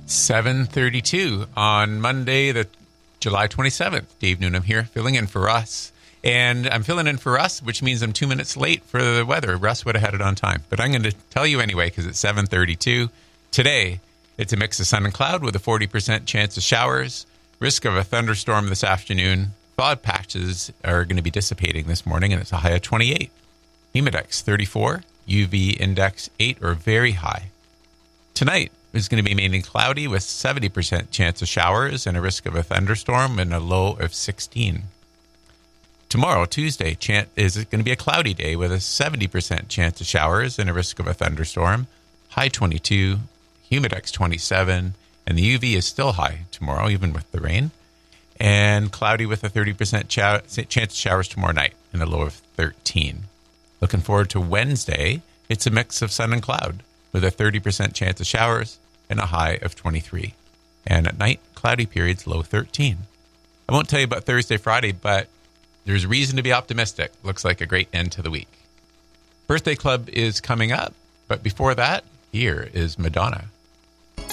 7:32 on Monday, the July 27th. Dave Newnham here, filling in for Russ. And I'm filling in for Russ, which means I'm 2 minutes late for the weather. Russ would have had it on time. But I'm going to tell you anyway because it's 7:32. Today, it's a mix of sun and cloud with a 40% chance of showers. Risk of a thunderstorm this afternoon. Fog patches are going to be dissipating this morning, and it's a high of 28. Humidex 34. UV index 8 or very high. Tonight is going to be mainly cloudy with 70% chance of showers and a risk of a thunderstorm and a low of 16. Tomorrow, Tuesday, is going to be a cloudy day with a 70% chance of showers and a risk of a thunderstorm. High 22, humidex 27, and the UV is still high tomorrow, even with the rain. And cloudy with a 30% chance of showers tomorrow night and a low of 13. Looking forward to Wednesday. It's a mix of sun and cloud with a 30% chance of showers and a high of 23. And at night, cloudy periods, low 13. I won't tell you about Thursday, Friday, but there's reason to be optimistic. Looks like a great end to the week. Birthday Club is coming up, but before that, here is Madonna.